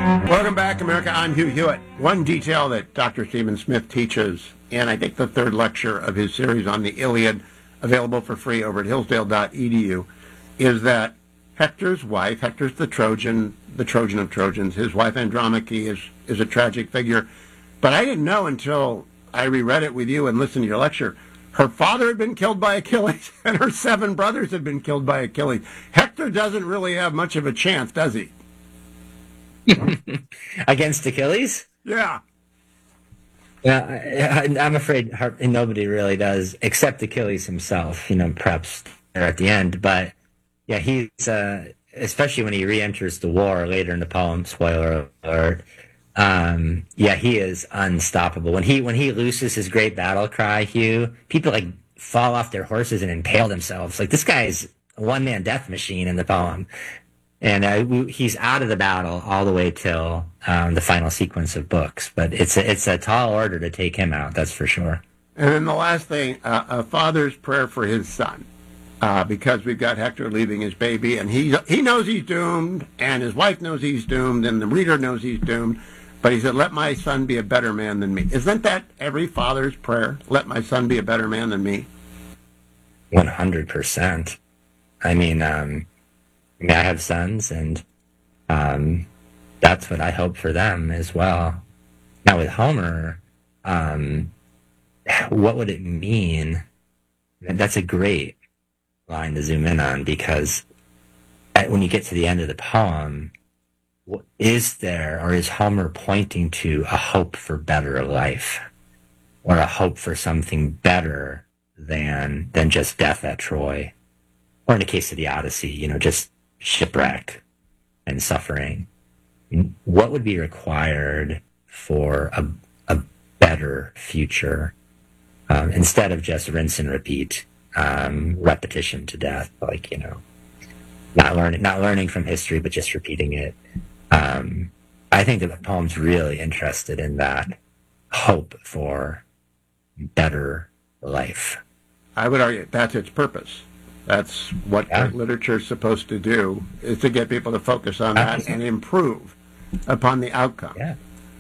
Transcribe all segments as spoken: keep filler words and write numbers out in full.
Welcome back, America. I'm Hugh Hewitt. One detail that Doctor Stephen Smith teaches in, I think, the third lecture of his series on the Iliad, available for free over at hillsdale dot e d u, is that Hector's wife, Hector's the Trojan, the Trojan of Trojans, his wife Andromache is, is a tragic figure. But I didn't know until I reread it with you and listened to your lecture. Her father had been killed by Achilles, and her seven brothers had been killed by Achilles. Hector doesn't really have much of a chance, does he? Against Achilles? Yeah. Yeah, I, I'm afraid nobody really does, except Achilles himself, you know, perhaps there at the end. But, yeah, he's, uh, especially when he re-enters the war later in the poem, spoiler alert, um, yeah, he is unstoppable. When he when he looses his great battle cry, Hugh, people, like, fall off their horses and impale themselves. Like, this guy's a one-man death machine in the poem. And uh, we, he's out of the battle all the way till um, the final sequence of books. But it's a, it's a tall order to take him out, that's for sure. And then the last thing, uh, a father's prayer for his son, uh, because we've got Hector leaving his baby, and he he knows he's doomed, and his wife knows he's doomed, and the reader knows he's doomed. But he said, let my son be a better man than me. Isn't that every father's prayer? Let my son be a better man than me? one hundred percent. I mean... Um, I mean, I have sons, and um, that's what I hope for them as well. Now, with Homer, um, what would it mean? That's a great line to zoom in on, because at, when you get to the end of the poem, is there, or is Homer pointing to a hope for better life, or a hope for something better than than just death at Troy, or in the case of the Odyssey, you know, just shipwreck and suffering? What would be required for a, a better future, um, instead of just rinse and repeat, um, repetition to death, like, you know, not learning, not learning from history, but just repeating it. Um, I think that the poem's really interested in that hope for better life. I would argue that's its purpose. That's what Yeah. literature is supposed to do, is to get people to focus on that and improve upon the outcome. Yeah.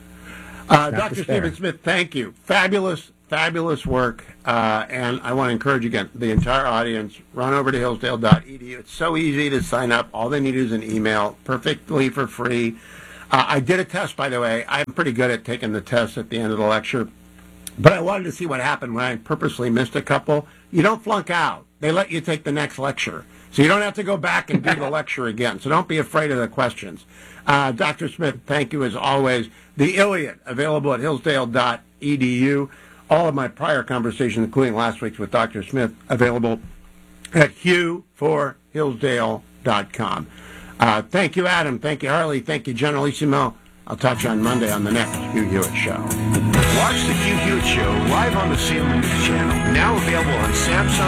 Uh, Doctor Stephen Smith, thank you. Fabulous, fabulous work. Uh, and I want to encourage, again, the entire audience, run over to hillsdale dot e d u. It's so easy to sign up. All they need is an email, perfectly for free. Uh, I did a test, by the way. I'm pretty good at taking the test at the end of the lecture. But I wanted to see what happened when I purposely missed a couple. You don't flunk out. They let you take the next lecture. So you don't have to go back and do the lecture again. So don't be afraid of the questions. Uh, Doctor Smith, thank you as always. The Iliad, available at hillsdale dot e d u. All of my prior conversations, including last week's with Doctor Smith, available at hugh for hillsdale dot com. Uh, thank you, Adam. Thank you, Harley. Thank you, Generalissimo. I'll talk to you on Monday on the next Hugh Hewitt Show. Watch the Hugh Hewitt Show live on the Salem News Channel. Now available on Samsung.